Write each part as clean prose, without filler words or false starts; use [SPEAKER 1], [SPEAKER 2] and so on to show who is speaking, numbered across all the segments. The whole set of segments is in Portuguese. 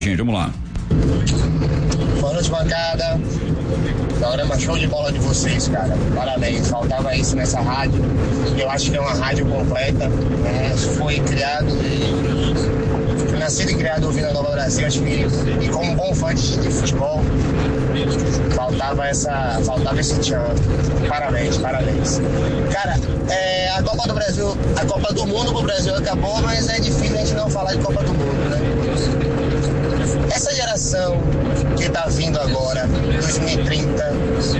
[SPEAKER 1] gente, vamos lá.
[SPEAKER 2] Boa noite, bancada. Programa show de bola de vocês, cara. Parabéns. Faltava isso nessa rádio. Eu acho que é uma rádio completa, né? Foi criado nascido e criado ouvindo a Nova Brasil, acho que, e como bom fã de futebol, faltava esse tchan. Parabéns. Cara, a Copa do Brasil, a Copa do Mundo pro Brasil acabou, mas é difícil a gente não falar de Copa do Mundo, né? Essa geração que tá vindo agora, 2030,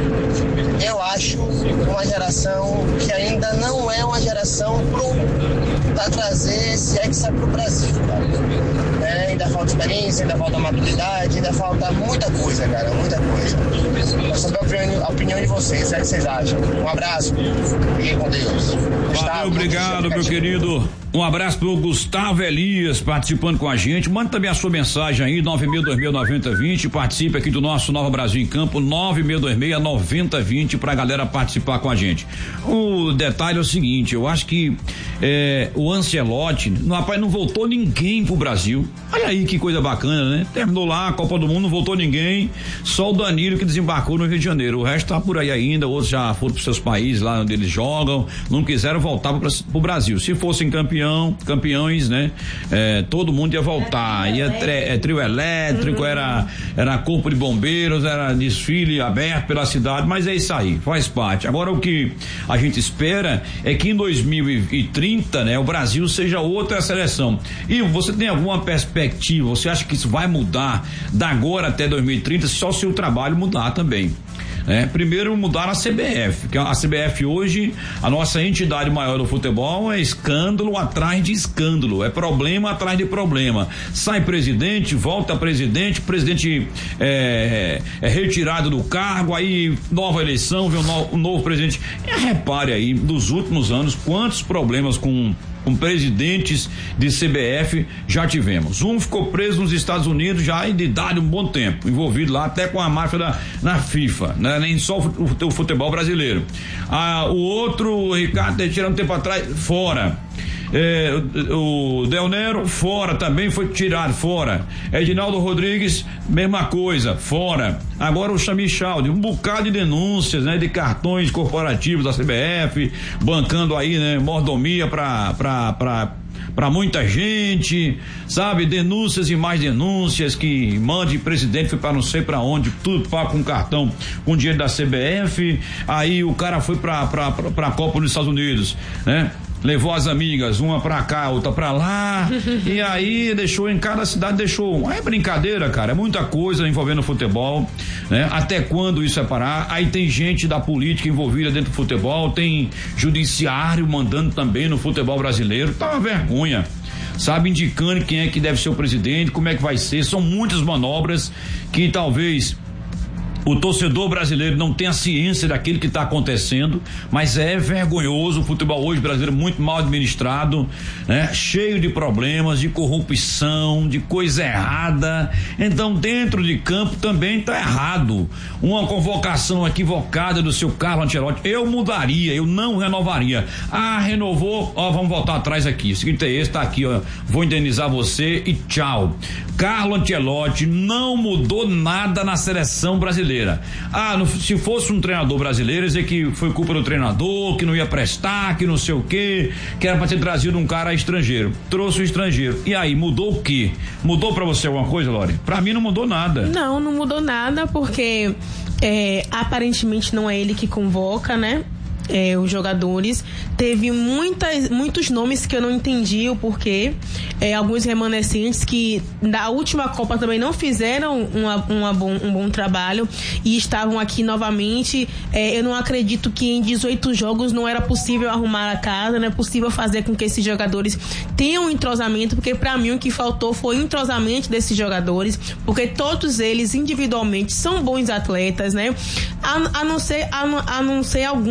[SPEAKER 2] eu acho uma geração que ainda não é uma geração para trazer esse hexa pro Brasil, cara. Ainda falta experiência, ainda falta maturidade, ainda falta muita coisa, cara, muita coisa. Eu só quero a opinião de vocês, o que vocês acham? Um abraço, fiquem com Deus.
[SPEAKER 1] Valeu, obrigado, meu querido. Um abraço pro Gustavo Elias participando com a gente. Manda também a sua mensagem aí, 96269020. Participe aqui do nosso Nova Brasil em Campo, 96269020, pra galera participar com a gente. O detalhe é o seguinte, eu acho que o Ancelotti, rapaz, não voltou ninguém pro Brasil. Olha aí que coisa bacana, né? Terminou lá a Copa do Mundo, não voltou ninguém, só o Danilo que desembarcou no Rio de Janeiro. O resto tá por aí ainda, outros já foram pros seus países lá onde eles jogam, não quiseram voltar pro Brasil. Se fossem campeões, né? Todo mundo ia voltar, ia trio elétrico, era corpo de bombeiros, era desfile aberto pela cidade, mas é isso aí, faz parte. Agora o que a gente espera é que em 2030, né, o Brasil seja outra seleção. E você tem alguma perspectiva, você acha que isso vai mudar da agora até 2030, só se o trabalho mudar também? Primeiro mudar a CBF, que a CBF hoje, a nossa entidade maior do futebol, é escândalo atrás de escândalo, é problema atrás de problema. Sai presidente, volta presidente, presidente é retirado do cargo, aí nova eleição, vem um novo presidente. Repare aí, dos últimos anos, quantos problemas com presidentes de CBF já tivemos. Um ficou preso nos Estados Unidos já de idade um bom tempo, envolvido lá até com a máfia na FIFA, né? Nem só o futebol brasileiro. O outro, o Ricardo Teixeira, um tempo atrás, fora. O Del Nero, fora também, foi tirado, fora. Edinaldo Rodrigues, mesma coisa, fora. Agora o Xami Chaldi, um bocado de denúncias, né, de cartões corporativos da CBF, bancando aí, né, mordomia pra muita gente, sabe? Denúncias e mais denúncias, que mande presidente foi pra não sei pra onde, tudo pago com cartão, com dinheiro da CBF. Aí o cara foi pra Copa nos Estados Unidos, né? Levou as amigas, uma pra cá, outra pra lá, e aí deixou em cada cidade, deixou. É brincadeira, cara, é muita coisa envolvendo o futebol, né? Até quando isso é parar? Aí tem gente da política envolvida dentro do futebol, tem judiciário mandando também no futebol brasileiro, tá uma vergonha, sabe, indicando quem é que deve ser o presidente, como é que vai ser. São muitas manobras que talvez o torcedor brasileiro não tem a ciência daquilo que está acontecendo, mas é vergonhoso. O futebol hoje brasileiro muito mal administrado, né? Cheio de problemas, de corrupção, de coisa errada. Então dentro de campo também está errado. Uma convocação equivocada do seu Carlo Ancelotti, eu mudaria, eu não renovaria. Renovou, vamos voltar atrás aqui, o seguinte é esse, tá aqui, vou indenizar você e tchau. Carlo Ancelotti não mudou nada na seleção brasileira. Se fosse um treinador brasileiro, dizer que foi culpa do treinador, que não ia prestar, que não sei o quê, que era pra ter trazido um cara estrangeiro. Trouxe o estrangeiro. E aí, mudou o quê? Mudou pra você alguma coisa, Lore? Pra mim não mudou nada.
[SPEAKER 3] Não mudou nada, porque aparentemente não é ele que convoca, né? Os jogadores. Teve muitos nomes que eu não entendi o porquê. Alguns remanescentes que da última Copa também não fizeram um bom trabalho e estavam aqui novamente. Eu não acredito que em 18 jogos não era possível arrumar a casa, não é possível fazer com que esses jogadores tenham um entrosamento, porque para mim o que faltou foi o entrosamento desses jogadores, porque todos eles individualmente são bons atletas, né? A não ser alguns que estão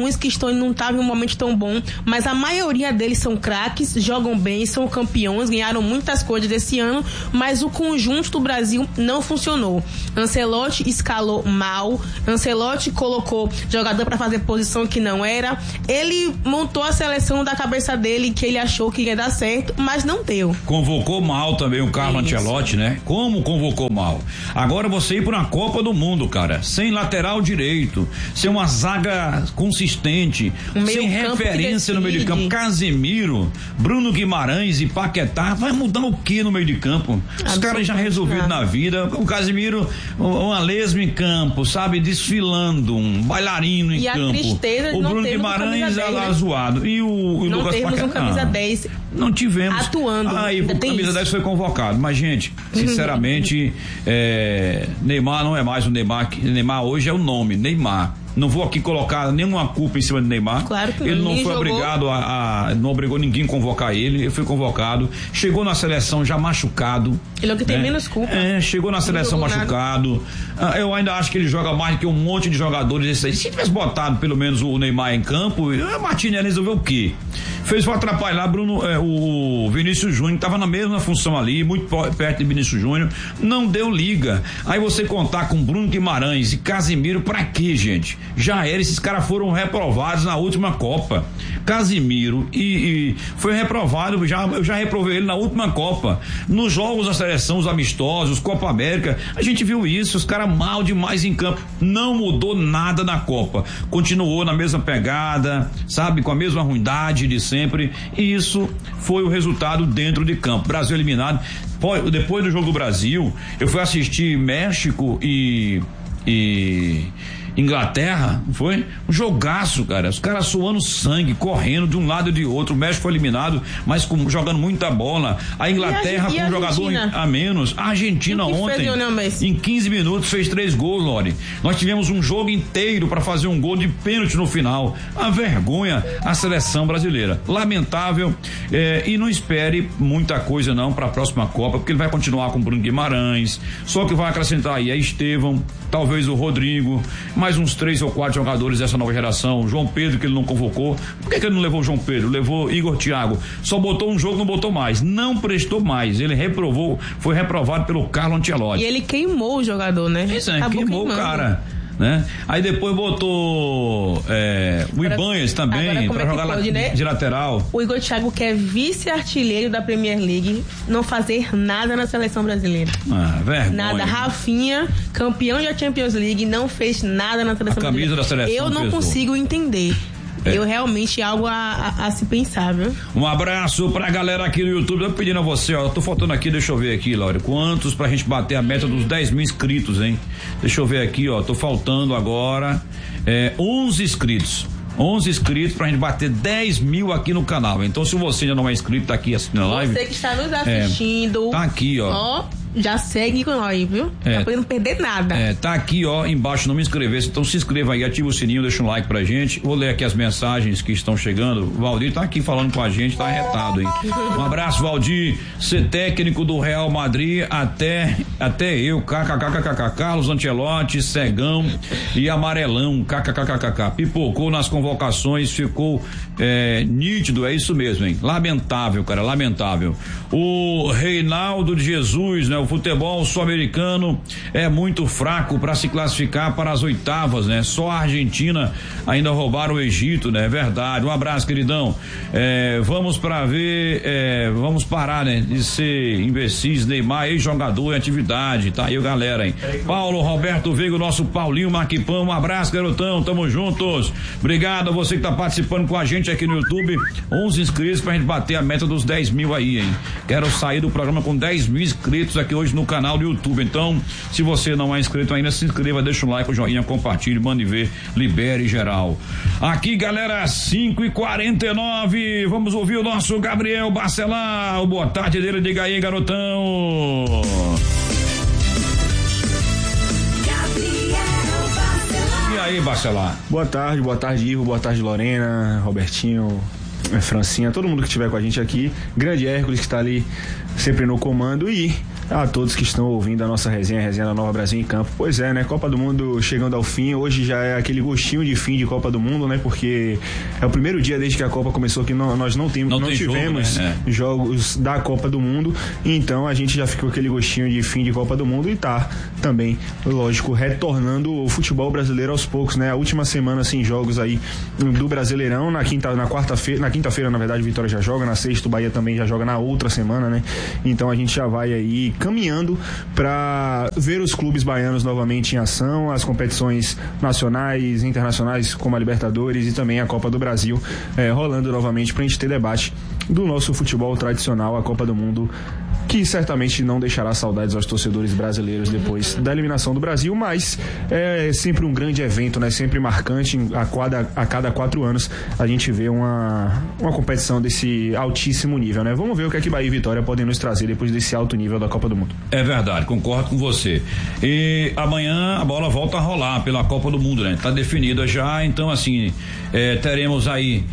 [SPEAKER 3] Anthony não estava em um momento tão bom, mas a maioria deles são craques, jogam bem, são campeões, ganharam muitas coisas desse ano, mas o conjunto do Brasil não funcionou. Ancelotti escalou mal, Ancelotti colocou jogador para fazer posição que não era, ele montou a seleção da cabeça dele, que ele achou que ia dar certo, mas não deu.
[SPEAKER 1] Convocou mal também o Carlo Ancelotti, né? Como convocou mal? Agora você ir para uma Copa do Mundo, cara, sem lateral direito, sem uma zaga consistente, sem referência no meio de campo, Casemiro, Bruno Guimarães e Paquetá, vai mudar o que no meio de campo? Os caras já resolvidos na vida, o Casemiro, uma lesma em campo, sabe, desfilando, um bailarino em campo.
[SPEAKER 3] A tristeza
[SPEAKER 1] o Bruno Guimarães zoado. E o
[SPEAKER 3] não
[SPEAKER 1] Lucas
[SPEAKER 3] Paquetá. Um camisa 10
[SPEAKER 1] não tivemos.
[SPEAKER 3] Atuando.
[SPEAKER 1] Aí o camisa 10 foi convocado. Mas, gente, sinceramente, Neymar não é mais o Neymar. Neymar hoje é o nome, Neymar. Não vou aqui colocar nenhuma culpa em cima de Neymar.
[SPEAKER 3] Claro que
[SPEAKER 1] ele não foi obrigado não obrigou ninguém a convocar ele. Ele foi convocado. Chegou na seleção já machucado.
[SPEAKER 3] Ele é o que tem menos culpa.
[SPEAKER 1] Chegou na seleção machucado. Eu ainda acho que ele joga mais que um monte de jogadores desse aí. Se tivesse botado pelo menos o Neymar em campo, o Martinelli resolveu o quê? Fez para atrapalhar o Vinícius Júnior, que estava na mesma função ali, muito perto de Vinícius Júnior. Não deu liga. Aí você contar com Bruno Guimarães e Casemiro, pra quê, gente? Já era, esses caras foram reprovados na última Copa. Casemiro e foi reprovado, eu já reprovei ele na última Copa. Nos jogos da seleção, os amistosos, Copa América, a gente viu isso, os caras mal demais em campo. Não mudou nada na Copa. Continuou na mesma pegada, sabe, com a mesma ruindade de sempre. E isso foi o resultado dentro de campo. Brasil eliminado. Depois do jogo do Brasil, eu fui assistir México e Inglaterra, foi? Um jogaço, cara. Os caras suando sangue, correndo de um lado e de outro. O México foi eliminado, mas jogando muita bola. A Inglaterra com um jogador a menos. A Argentina ontem, em 15 minutos, fez 3 gols, Lore. Nós tivemos um jogo inteiro para fazer um gol de pênalti no final. A vergonha, a seleção brasileira. Lamentável, e não espere muita coisa não para a próxima Copa, porque ele vai continuar com o Bruno Guimarães, só que vai acrescentar aí a Estevão, talvez o Rodrigo, mais uns 3 ou 4 jogadores dessa nova geração. João Pedro, que ele não convocou. Por que ele não levou o João Pedro? Levou Igor Thiago. Só botou um jogo, não botou mais. Não prestou mais. Ele foi reprovado pelo Carlo Ancelotti.
[SPEAKER 3] E ele queimou o jogador, né?
[SPEAKER 1] Isso, queimou o cara. Né? Aí depois botou o Ibanez também para jogar de lateral.
[SPEAKER 3] O Igor Thiago, que é vice-artilheiro da Premier League, não fazer nada na seleção brasileira.
[SPEAKER 1] Vergonha.
[SPEAKER 3] Nada. Rafinha, campeão da Champions League, não fez nada na seleção brasileira.
[SPEAKER 1] Da seleção
[SPEAKER 3] eu não consigo entender. Eu realmente algo a se pensar, viu?
[SPEAKER 1] Um abraço pra galera aqui no YouTube. Eu pedindo a você, ó, tô faltando aqui, deixa eu ver aqui, Laura, quantos pra gente bater a meta dos 10 mil inscritos, hein? Deixa eu ver aqui, ó, tô faltando agora 11 inscritos. 11 inscritos pra gente bater 10 mil aqui no canal. Então, se você ainda não é inscrito, tá aqui assistindo a live.
[SPEAKER 3] Você que está nos assistindo.
[SPEAKER 1] Tá aqui, ó.
[SPEAKER 3] Já segue com nós, viu? Tá podendo perder nada.
[SPEAKER 1] Tá aqui, ó, embaixo, não me inscrever. Então se inscreva aí, ativa o sininho, deixa um like pra gente. Vou ler aqui as mensagens que estão chegando. O Valdir tá aqui falando com a gente, tá arretado, hein? Um abraço, Valdir. Ser técnico do Real Madrid até eu, kkkk, Carlos Ancelotti, cegão e amarelão, kkkk. Pipocou nas convocações, ficou nítido, é isso mesmo, hein? Lamentável, cara, lamentável. O Reinaldo de Jesus, né? O futebol sul-americano é muito fraco para se classificar para as oitavas, né? Só a Argentina ainda roubaram o Egito, né? É verdade. Um abraço, queridão. Vamos parar, né? De ser imbecis. Neymar, ex-jogador em atividade, tá aí, galera, hein? Paulo Roberto Veiga, nosso Paulinho Maquipão, um abraço, garotão, tamo juntos. Obrigado a você que tá participando com a gente aqui no YouTube. 11 inscritos pra gente bater a meta dos 10 mil aí, hein? Quero sair do programa com 10 mil inscritos aqui hoje no canal do YouTube. Então, se você não é inscrito ainda, se inscreva, deixa um like, o joinha, compartilhe, mande ver, libere geral. Aqui, galera, 5h49, vamos ouvir o nosso Gabriel Bacelar. Boa tarde dele, diga aí, garotão. E aí, Bacelar?
[SPEAKER 4] Boa tarde, Ivo, boa tarde, Lorena, Robertinho, Francinha, todo mundo que estiver com a gente aqui, grande Hércules que está ali sempre no comando, e a todos que estão ouvindo a nossa resenha da Nova Brasil em Campo. Pois é, né? Copa do Mundo chegando ao fim. Hoje já é aquele gostinho de fim de Copa do Mundo, né? Porque é o primeiro dia desde que a Copa começou que nós não tivemos
[SPEAKER 1] jogo, né?
[SPEAKER 4] Jogos da Copa do Mundo. Então a gente já ficou aquele gostinho de fim de Copa do Mundo e tá também, lógico, retornando o futebol brasileiro aos poucos, né? A última semana sem jogos aí do Brasileirão. Na quinta-feira, na verdade, o Vitória já joga. Na sexta, o Bahia também já joga na outra semana, né? Então a gente já vai aí caminhando para ver os clubes baianos novamente em ação, as competições nacionais, internacionais, como a Libertadores e também a Copa do Brasil rolando novamente para a gente ter debate do nosso futebol tradicional, a Copa do Mundo, que certamente não deixará saudades aos torcedores brasileiros depois da eliminação do Brasil, mas é sempre um grande evento, né? Sempre marcante. A cada 4 anos a gente vê uma competição desse altíssimo nível, né? Vamos ver o que é que Bahia e Vitória podem nos trazer depois desse alto nível da Copa do Mundo.
[SPEAKER 1] É verdade, concordo com você. E amanhã a bola volta a rolar pela Copa do Mundo, né? Tá definida já, então assim, teremos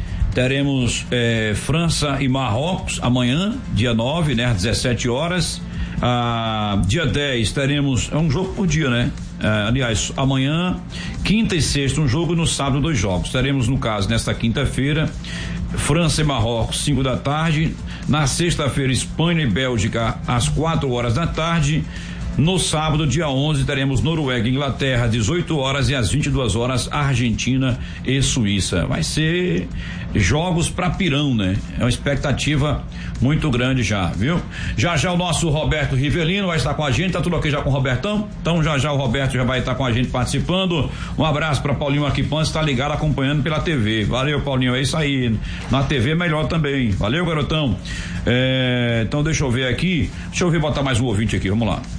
[SPEAKER 1] França e Marrocos amanhã, dia 9, né, às 17 horas. Dia 10 teremos, um jogo por dia, né? Aliás, amanhã, quinta e sexta um jogo e no sábado 2 jogos. Teremos, no caso, nesta quinta-feira, França e Marrocos, 5 da tarde. Na sexta-feira, Espanha e Bélgica, às 4 horas da tarde. No sábado, dia 11, teremos Noruega e Inglaterra, 18 horas, e às 22 horas, Argentina e Suíça. Vai ser jogos pra pirão, né? É uma expectativa muito grande já, viu? Já o nosso Roberto Rivelino vai estar com a gente, tá tudo ok já com o Robertão? Então já o Roberto já vai estar com a gente participando. Um abraço pra Paulinho Aquipan, está ligado acompanhando pela TV. Valeu, Paulinho, é isso aí. Na TV é melhor também. Valeu, garotão. Então deixa eu ver aqui, botar mais um ouvinte aqui, vamos lá.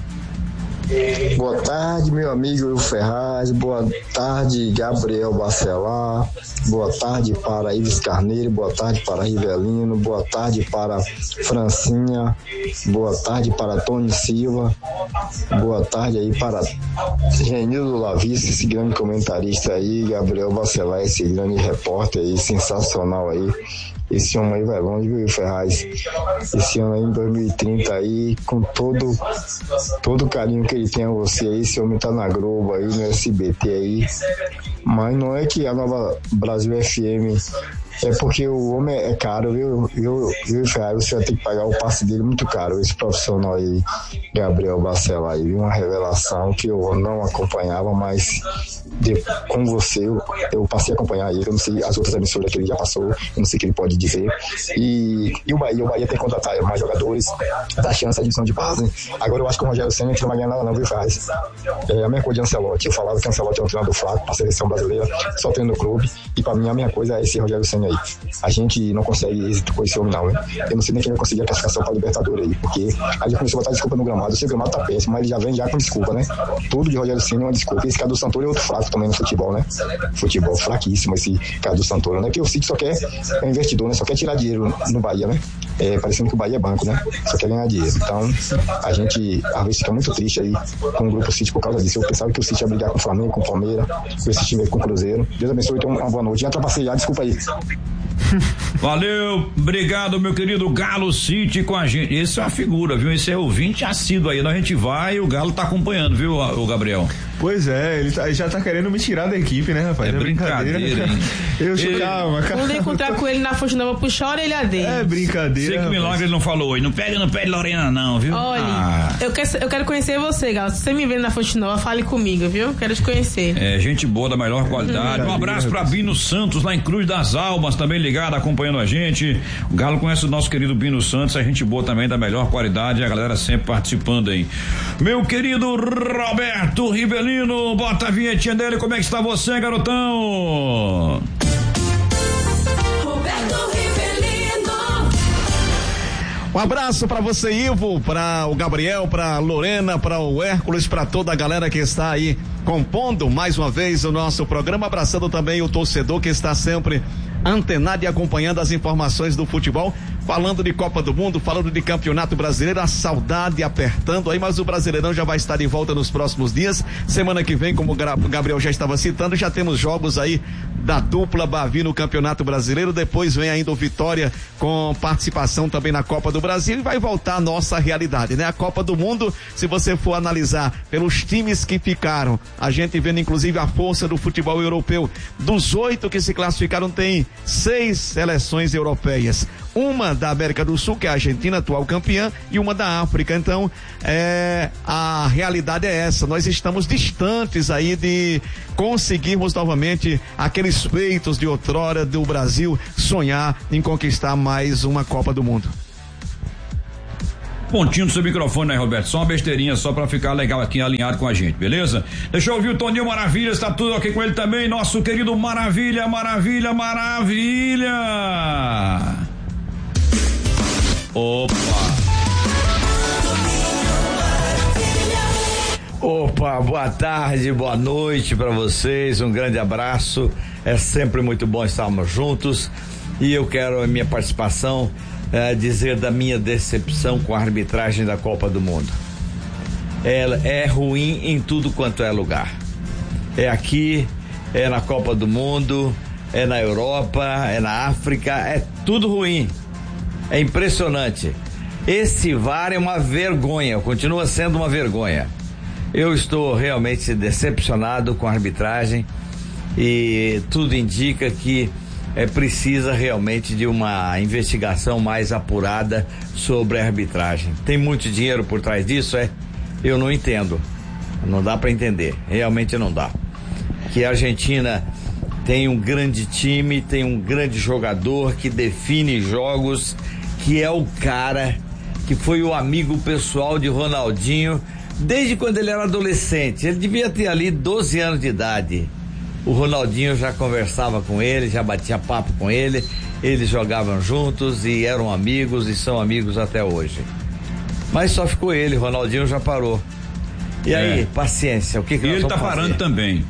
[SPEAKER 5] Boa tarde, meu amigo Will Ferraz. Boa tarde, Gabriel Bacelar. Boa tarde para Ives Carneiro. Boa tarde para Rivelino. Boa tarde para Francinha. Boa tarde para Tony Silva. Boa tarde aí para Genildo Lavice, esse grande comentarista aí. Gabriel Bacelar, esse grande repórter aí, sensacional aí. Esse homem aí vai longe, viu, Ferraz? Esse ano aí, em 2030 aí, com todo o carinho que ele tem a você aí, esse homem tá na Globo aí, no SBT aí. Mas não é que a Nova Brasil FM é porque o homem é caro, viu, Ferraz? Você vai ter que pagar o passe dele muito caro, esse profissional aí, Gabriel Bacelar aí, viu? Uma revelação que eu não acompanhava, mas com você eu passei a acompanhar ele. Eu não sei as outras emissoras que ele já passou, eu não sei o que ele pode dizer. E o Bahia tem que contratar mais jogadores, dar chance à divisão de base. Agora eu acho que o Rogério Ceni não vai ganhar nada, não, viu, Ferraz? É a mesma coisa de Ancelotti. Eu falava que Ancelotti é um treinador fraco para a seleção brasileira, só treina no clube. E para mim a mesma coisa é esse Rogério Ceni aí. A gente não consegue êxito com esse homem, não, né? Eu não sei nem quem vai conseguir a classificação para a Libertadores aí, porque aí já começou a botar desculpa no gramado. Eu sei que o gramado tá péssimo, mas ele já vem com desculpa, né? Tudo de Rogério Ceni é uma desculpa. E esse Cadu Santoro é outro fraco também no futebol, né? Futebol fraquíssimo esse Cadu Santoro, né? Porque o City só quer investidor, né? Só quer tirar dinheiro no Bahia, né? Parecendo que o Bahia é banco, né? Só quer ganhar dinheiro. Então, a gente às vezes fica muito triste aí com o grupo City por causa disso. Eu pensava que o City ia brigar com o Flamengo, com o Palmeiras, com esse time aí, com o Cruzeiro. Deus abençoe, então uma boa noite. Já ultrapassei já, desculpa aí.
[SPEAKER 1] Valeu, obrigado, meu querido Galo City com a gente. Esse é uma figura, viu? Esse é ouvinte assíduo aí. A gente vai e o Galo tá acompanhando, viu, o Gabriel?
[SPEAKER 4] Pois é, ele já tá querendo me tirar da equipe, né, rapaz?
[SPEAKER 1] É brincadeira, hein?
[SPEAKER 4] Calma.
[SPEAKER 3] Quando encontrar com ele na Fonte Nova, puxa a orelha dele.
[SPEAKER 4] É brincadeira.
[SPEAKER 1] Sei que milagre ele não falou hoje. Não pega no pé de Lorena, não, viu?
[SPEAKER 3] Olha, eu quero conhecer você, Galo. Se você me vê na Fonte Nova, fale comigo, viu? Quero te conhecer.
[SPEAKER 1] Gente boa, da melhor qualidade. Um abraço pra Bino Santos, lá em Cruz das Almas, também ligado, acompanhando a gente. O Galo conhece o nosso querido Bino Santos, a gente boa também, da melhor qualidade, a galera sempre participando aí. Meu querido Roberto Rivelino, bota a vinhetinha dele, como é que está você, garotão?
[SPEAKER 6] Roberto Rivelino.
[SPEAKER 7] Um abraço para você, Ivo, para o Gabriel, para Lorena, para o Hércules, para toda a galera que está aí compondo mais uma vez o nosso programa, abraçando também o torcedor que está sempre antenado e acompanhando as informações do futebol, falando de Copa do Mundo, falando de Campeonato Brasileiro, a saudade apertando aí, mas o Brasileirão já vai estar de volta nos próximos dias. Semana que vem, como o Gabriel já estava citando, já temos jogos aí da dupla Bavi no Campeonato Brasileiro, depois vem ainda o Vitória com participação também na Copa do Brasil e vai voltar à nossa realidade, né? A Copa do Mundo, se você for analisar pelos times que ficaram, a gente vendo inclusive a força do futebol europeu, dos 8 que se classificaram tem 6 seleções europeias, uma da América do Sul, que é a Argentina, atual campeã, e uma da África. Então, a realidade é essa, nós estamos distantes aí de conseguirmos novamente aqueles feitos de outrora do Brasil, sonhar em conquistar mais uma Copa do Mundo.
[SPEAKER 1] Pontinho do seu microfone aí, Roberto, só uma besteirinha só pra ficar legal aqui, alinhado com a gente, beleza? Deixa eu ouvir o Toninho Maravilha, está tudo ok com ele também, nosso querido Maravilha.
[SPEAKER 8] Opa, boa tarde, boa noite pra vocês, um grande abraço, é sempre muito bom estarmos juntos e eu quero a minha participação dizer da minha decepção com a arbitragem da Copa do Mundo. Ela é ruim em tudo quanto é lugar, é aqui, é na Copa do Mundo, é na Europa, é na África, é tudo ruim, é impressionante. Esse VAR é uma vergonha, continua sendo uma vergonha. Eu estou realmente decepcionado com a arbitragem e tudo indica que precisa realmente de uma investigação mais apurada sobre a arbitragem. Tem muito dinheiro por trás disso, Eu não entendo, não dá para entender, realmente não dá. Que a Argentina tem um grande time, tem um grande jogador que define jogos, que é o cara que foi o amigo pessoal de Ronaldinho desde quando ele era adolescente. Ele devia ter ali 12 anos de idade. O Ronaldinho já conversava com ele, já batia papo com ele, eles jogavam juntos e eram amigos e são amigos até hoje. Mas só ficou ele, Ronaldinho já parou. E aí, paciência, o que nós vamos fazer?
[SPEAKER 1] Ele tá parando também.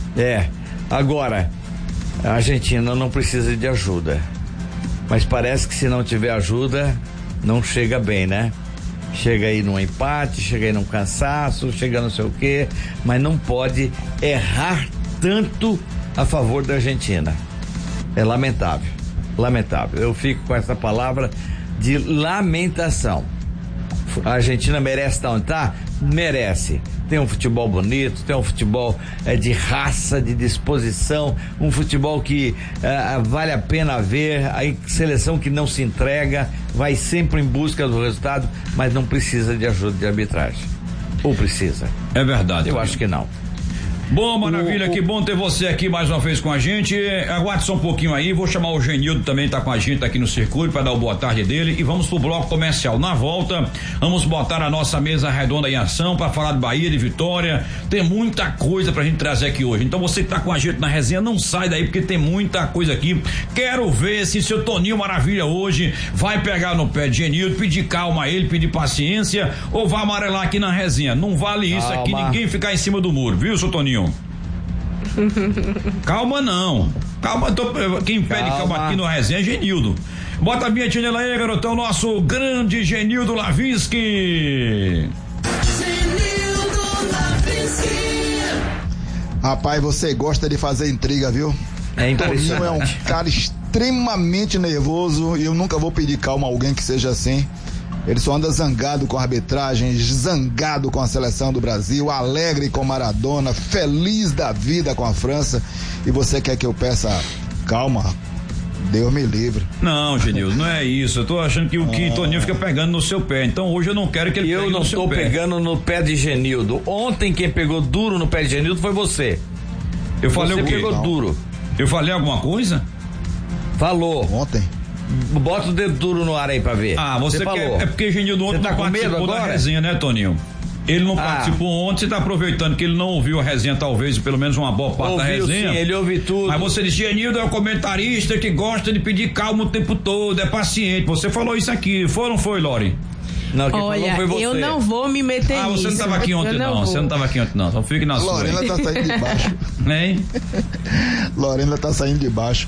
[SPEAKER 8] Agora, a Argentina não precisa de ajuda, mas parece que se não tiver ajuda, não chega bem, né? Chega aí num empate, chega aí num cansaço, chega não sei o quê, mas não pode errar tanto a favor da Argentina. É lamentável, lamentável. Eu fico com essa palavra de lamentação. A Argentina merece estar onde tá? Merece. Tem um futebol bonito, tem um futebol de raça, de disposição, um futebol que vale a pena ver, a seleção que não se entrega, vai sempre em busca do resultado, mas não precisa de ajuda de arbitragem. Ou precisa?
[SPEAKER 1] É verdade.
[SPEAKER 8] Eu acho que não.
[SPEAKER 1] Bom, maravilha, que bom ter você aqui mais uma vez com a gente. Aguarde só um pouquinho aí, vou chamar o Genildo também, tá com a gente aqui no circuito para dar o boa tarde dele e vamos pro bloco comercial. Na volta, vamos botar a nossa mesa redonda em ação para falar de Bahia, de Vitória. Tem muita coisa pra gente trazer aqui hoje. Então você que tá com a gente na resenha, não sai daí porque tem muita coisa aqui. Quero ver se seu Toninho Maravilha hoje vai pegar no pé de Genildo, pedir calma a ele, pedir paciência ou vai amarelar aqui na resenha. Não vale isso aqui, ninguém ficar em cima do muro, viu, seu Toninho? Calma não. Calma, quem pede calma aqui no resenha é Genildo. Bota a minha chinela aí, garotão, nosso grande Genildo Lavinsky.
[SPEAKER 9] Rapaz, você gosta de fazer intriga, viu? Toninho é um cara extremamente nervoso e eu nunca vou pedir calma a alguém que seja assim. Ele só anda zangado com a arbitragem, zangado com a seleção do Brasil, alegre com Maradona, feliz da vida com a França. E você quer que eu peça calma? Deus me livre.
[SPEAKER 1] Não, Genildo, não é isso. Eu tô achando que o Toninho fica pegando no seu pé. Então hoje eu não quero que ele pegue no seu pé. Eu não tô
[SPEAKER 8] pegando no pé de Genildo. Ontem quem pegou duro no pé de Genildo foi você.
[SPEAKER 1] Eu falei o quê?
[SPEAKER 8] Pegou duro.
[SPEAKER 1] Eu falei alguma coisa?
[SPEAKER 8] Falou.
[SPEAKER 9] Ontem.
[SPEAKER 8] Bota o dedo duro no ar aí pra ver.
[SPEAKER 1] Você falou. É porque Genildo ontem não participou da resenha, né, Toninho? Ele não participou ontem, você tá aproveitando que ele não ouviu a resenha, talvez, pelo menos uma boa parte da resenha.
[SPEAKER 8] Sim, ele ouve tudo.
[SPEAKER 1] Mas você disse, Genildo é um comentarista que gosta de pedir calma o tempo todo, é paciente. Você falou isso aqui, foi ou não foi, Lori?
[SPEAKER 8] Não, quem
[SPEAKER 3] olha,
[SPEAKER 8] falou foi você.
[SPEAKER 3] Eu não vou me meter nisso.
[SPEAKER 1] Você não estava aqui ontem, não. Você não estava aqui ontem, não. Então fique na sua.
[SPEAKER 9] Lorena tá saindo de baixo.
[SPEAKER 1] Hein?
[SPEAKER 9] Lorena tá saindo de baixo.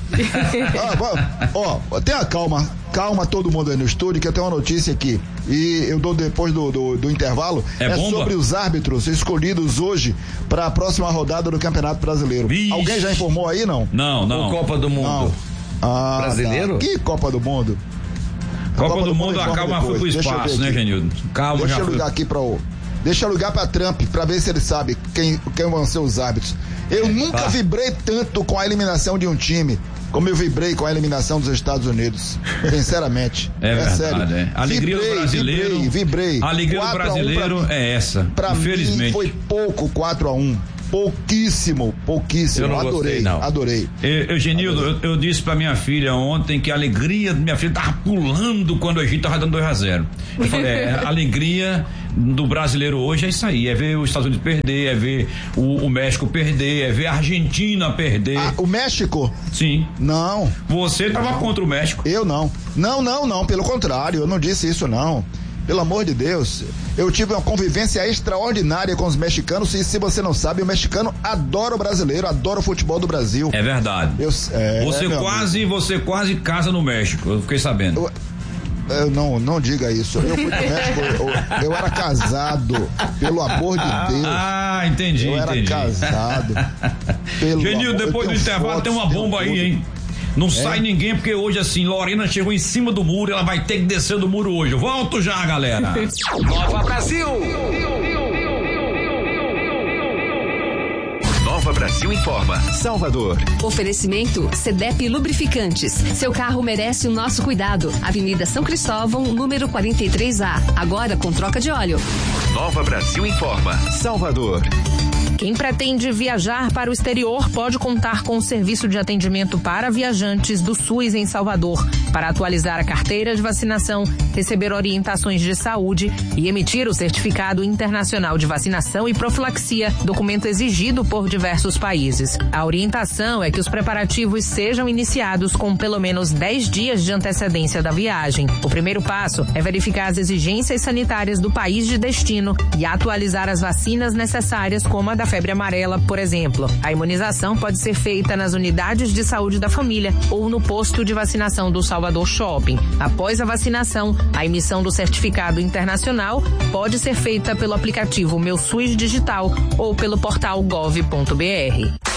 [SPEAKER 9] Tenha calma. Calma todo mundo aí no estúdio, que eu tenho uma notícia aqui. E eu dou depois do intervalo. É sobre os árbitros escolhidos hoje para a próxima rodada do Campeonato Brasileiro.
[SPEAKER 1] Vixe.
[SPEAKER 9] Alguém já informou aí, não?
[SPEAKER 1] Não.
[SPEAKER 8] O Copa do Mundo.
[SPEAKER 9] Brasileiro? Tá. Que Copa do Mundo?
[SPEAKER 1] Copa do Mundo, a calma foi pro espaço, né, Genildo? Calma,
[SPEAKER 9] Deixa eu ligar aqui Deixa eu ligar pra Trump pra ver se ele sabe quem vão ser os árbitros. Eu nunca vibrei tanto com a eliminação de um time como eu vibrei com a eliminação dos Estados Unidos. Sinceramente.
[SPEAKER 1] É verdade,
[SPEAKER 9] sério.
[SPEAKER 1] É. A alegria do brasileiro.
[SPEAKER 9] Vibrei.
[SPEAKER 1] A alegria do brasileiro é essa.
[SPEAKER 9] Pra
[SPEAKER 1] infelizmente.
[SPEAKER 9] mim foi pouco 4-1. Pouquíssimo.
[SPEAKER 8] Eu não
[SPEAKER 9] Adorei.
[SPEAKER 1] Genildo, eu disse pra minha filha ontem que a alegria da minha filha tava pulando quando o Egito tava dando 2-0. Eu falei, a alegria do brasileiro hoje é isso aí, é ver os Estados Unidos perder, é ver o México perder, é ver a Argentina perder.
[SPEAKER 9] O México?
[SPEAKER 1] Sim.
[SPEAKER 9] Não.
[SPEAKER 1] Você tava contra o México?
[SPEAKER 9] Eu não. Não, pelo contrário, eu não disse isso não. Pelo amor de Deus, eu tive uma convivência extraordinária com os mexicanos e se você não sabe, o mexicano adora o brasileiro, adora o futebol do Brasil.
[SPEAKER 1] É verdade. Você quase casa no México, eu fiquei sabendo.
[SPEAKER 9] Não diga isso. Eu fui pro México, eu era casado, pelo amor de Deus.
[SPEAKER 1] Entendi.
[SPEAKER 9] Eu era casado.
[SPEAKER 1] Genildo, depois do intervalo tem uma bomba aí, hein? Não sai ninguém, porque hoje, assim, Lorena chegou em cima do muro, ela vai ter que descer do muro hoje. Eu volto já, galera.
[SPEAKER 6] Nova Brasil!
[SPEAKER 10] Nova Brasil informa. Salvador.
[SPEAKER 11] Oferecimento CDEP Lubrificantes. Seu carro merece o nosso cuidado. Avenida São Cristóvão, número 43A. Agora com troca de óleo.
[SPEAKER 10] Nova Brasil informa. Salvador.
[SPEAKER 12] Quem pretende viajar para o exterior pode contar com o serviço de atendimento para viajantes do SUS em Salvador, para atualizar a carteira de vacinação, receber orientações de saúde e emitir o certificado internacional de vacinação e profilaxia, documento exigido por diversos países. A orientação é que os preparativos sejam iniciados com pelo menos 10 dias de antecedência da viagem. O primeiro passo é verificar as exigências sanitárias do país de destino e atualizar as vacinas necessárias, como a da febre amarela, por exemplo. A imunização pode ser feita nas unidades de saúde da família ou no posto de vacinação do Salvador Shopping. Após a vacinação, a emissão do certificado internacional pode ser feita pelo aplicativo Meu SUS Digital ou pelo portal gov.br.